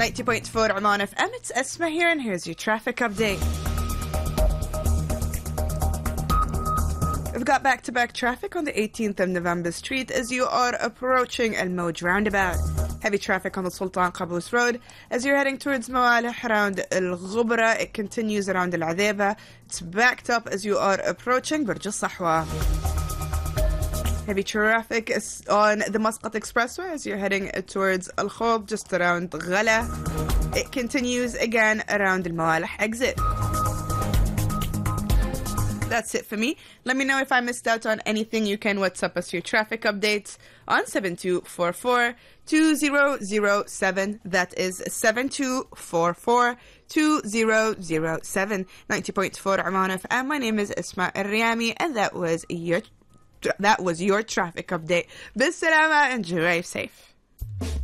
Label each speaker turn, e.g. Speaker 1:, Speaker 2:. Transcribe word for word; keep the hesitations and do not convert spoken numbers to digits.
Speaker 1: ninety point four Oman F M. It's Esma here, and here's your traffic update. We've got back-to-back traffic on the eighteenth of November Street as you are approaching Al Moj roundabout. Heavy traffic on the Sultan Qaboos Road as you're heading towards Mawalih around Al Ghubra. It continues around Al Adeba. It's backed up as you are approaching Burj Al Sahwa. Heavy traffic is on the Muscat Expressway as you're heading towards Al Khob, just around Ghala. It continues again around Al Mawalih exit. That's it for me. Let me know if I missed out on anything. You can WhatsApp us your traffic updates on seven two four four, two zero zero seven. That is seven two four four, two zero zero seven. ninety point four Oman F M. My name is Esma Al-Riyami, and that was your that was your traffic update. Bis salama and drive safe.